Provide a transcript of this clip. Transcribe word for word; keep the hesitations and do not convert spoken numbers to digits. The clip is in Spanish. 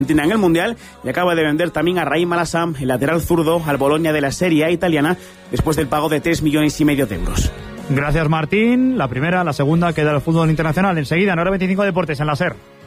en el Mundial y acaba de vender también a Raheem Al-Assam, el lateral zurdo, al Bologna de la Serie A italiana, después del pago de tres millones y medio de euros. Gracias, Martín. La primera, la segunda queda el fútbol internacional. Enseguida, en Hora veinticinco Deportes, en la SER.